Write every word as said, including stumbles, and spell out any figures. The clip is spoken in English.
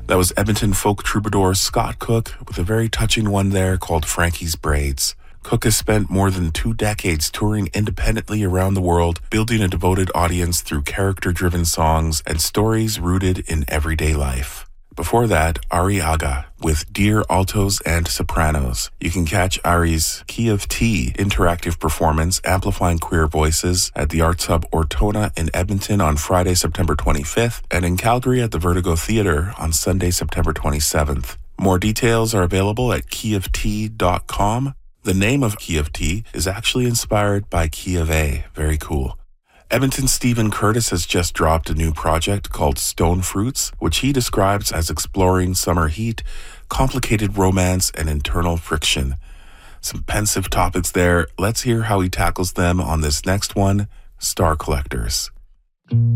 That was Edmonton folk troubadour Scott Cook with a very touching one there called Frankie's Braids. Cook has spent more than two decades touring independently around the world, building a devoted audience through character-driven songs and stories rooted in everyday life. Before that, Ari Aga with Dear Altos and Sopranos. You can catch Ari's Key of Tea interactive performance amplifying queer voices at the Arts Hub Ortona in Edmonton on Friday, September twenty-fifth, and in Calgary at the Vertigo Theatre on Sunday, September twenty-seventh. More details are available at key of tea dot com. The name of Key of Tea is actually inspired by Key of A. Very cool. Edmonton's Stephen Curtis has just dropped a new project called Stone Fruits, which he describes as exploring summer heat, complicated romance, and internal friction. Some pensive topics there. Let's hear how he tackles them on this next one, Star Collectors.